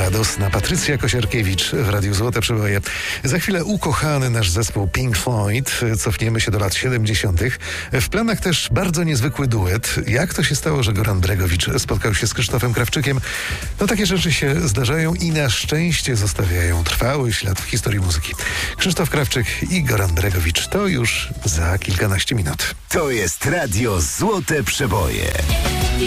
radosna Patrycja Kosiarkiewicz w Radiu Złote Przeboje. Za chwilę ukochany nasz zespół Pink Floyd. Cofniemy się do lat 70. W planach też bardzo niezwykły duet. Jak to się stało, że Goran Bregowicz spotkał się z Krzysztofem Krawczykiem? No takie rzeczy się zdarzają i na szczęście zostawiają trwały ślad w historii muzyki. Krzysztof Krawczyk i Goran Bregowicz to już za kilkanaście minut. To jest Radio Złote Przeboje.